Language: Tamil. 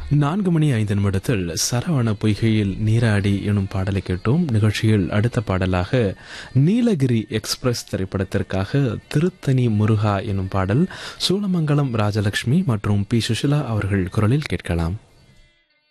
4:05 சரவண பொய்கையில் நீராடி எனும் பாடலை கேட்டோம். நிகழ்ச்சியில் அடுத்த பாடலாக நீலகிரி எக்ஸ்பிரஸ் திரைப்படத்திற்காக திருத்தணி முருகா எனும் பாடல் சூலமங்கலம் ராஜலட்சுமி மற்றும் பி. சுஷிலா அவர்கள் குரலில் கேட்கலாம்.